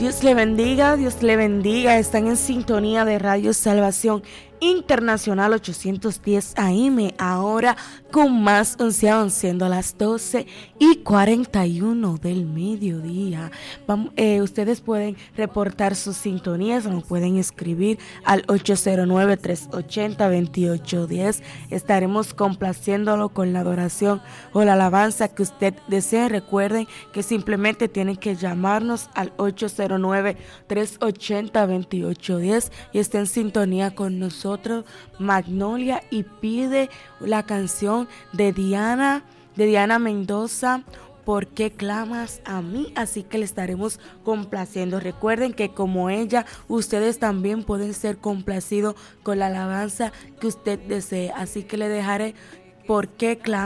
Dios le bendiga. Están en sintonía de Radio Salvación Internacional 810 AM, ahora con más unción, siendo las 12:41 del mediodía. Ustedes pueden reportar sus sintonías, nos pueden escribir al 809-380-2810. Estaremos complaciéndolo con la adoración o la alabanza que usted desee. Recuerden que simplemente tienen que llamarnos al 809-380-2810 y esté en sintonía con nosotros, Magnolia, y pide la canción de Diana Mendoza, ¿por qué clamas a mí? Así que le estaremos complaciendo. Recuerden que como ella, ustedes también pueden ser complacidos con la alabanza que usted desee. Así que le dejaré ¿por qué clamas?